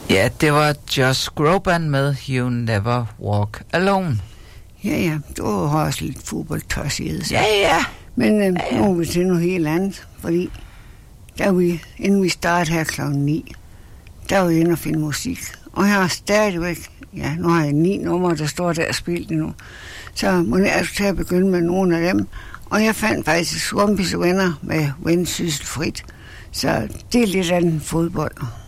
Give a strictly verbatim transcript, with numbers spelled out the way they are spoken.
Ja, det var Josh Groban med You Never Walk Alone. Ja, ja, det var også lidt fodboldtøjsighed. Ja, ja. Men øh, ja, ja. nu er vi til noget helt andet, fordi der vi, inden vi startede her klokken ni, der var vi inde og finde musik. Og jeg har stadigvæk, ja, nu har jeg ni numre, der står der og spillet endnu. Så må jeg altså til at begynde med nogle af dem. Og jeg fandt faktisk Swampis Venner med Vendsyssel Frit. Så det er lidt af den fodbold.